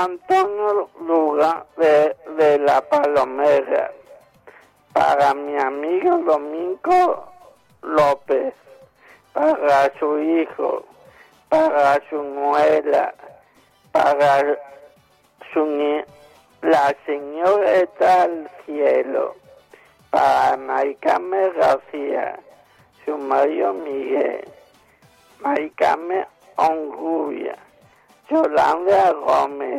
Antonio Luga de La Palomera, para mi amigo Domingo López, para su hijo, para su nuera, para la señora está al cielo, para Maricame García, su marido Miguel, Maricame Onrubia, Yolanda Gómez,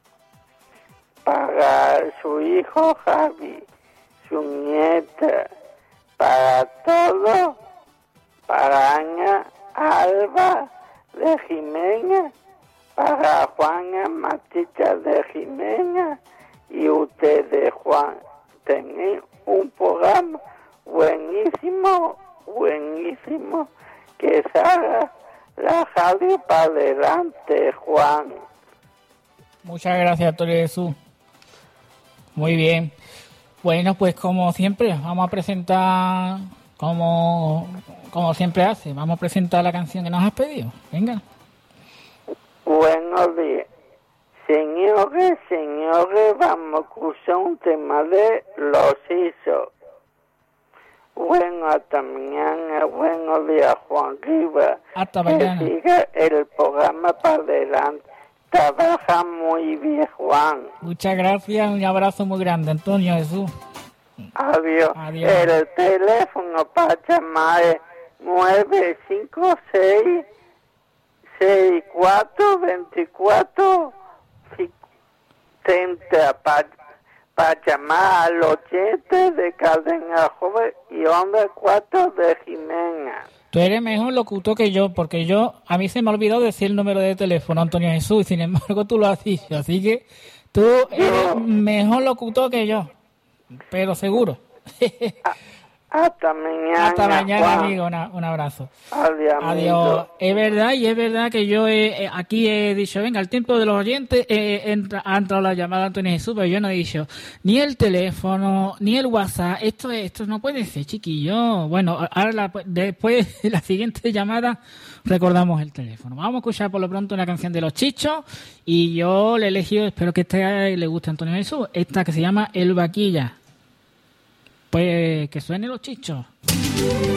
para su hijo Javi, su nieta, para todo, para Ana Alba de Jimena, para Juana Matita de Jimena y ustedes, Juan, tenéis un programa buenísimo, que salga la radio para adelante, Juan. Muchas gracias, Antonio Jesús. Muy bien. Bueno, pues como siempre, vamos a presentar, como siempre hace, vamos a presentar la canción que nos has pedido. Venga. Buenos días. Señores, vamos a escuchar un tema de Los Isos. Bueno, hasta mañana. Buenos días, Juan Rivas. Hasta mañana. Que siga el programa para adelante. Trabaja muy bien, Juan. Muchas gracias, un abrazo muy grande, Antonio Jesús. Adiós. Adiós. El teléfono para llamar es 956 6424 70 para llamar al 80 de Cadena Joven y Onda 4 de Jimena. Tú eres mejor locutor que yo, porque a mí se me ha olvidado decir el número de teléfono, Antonio Jesús, y sin embargo tú lo has dicho, así que tú eres mejor locutor que yo, pero seguro. Hasta mañana. Hasta mañana, Juan. amigo, un abrazo. Adiós. Adiós. Es verdad que yo aquí he dicho, venga, el tiempo de los oyentes, ha entrado la llamada de Antonio Jesús, pero yo no he dicho ni el teléfono, ni el WhatsApp. Esto no puede ser, chiquillo. Bueno, ahora después de la siguiente llamada recordamos el teléfono. Vamos a escuchar por lo pronto una canción de Los Chichos y yo le he elegido, espero que le guste a Antonio Jesús, esta que se llama El Vaquilla. Pues que suene Los Chichos.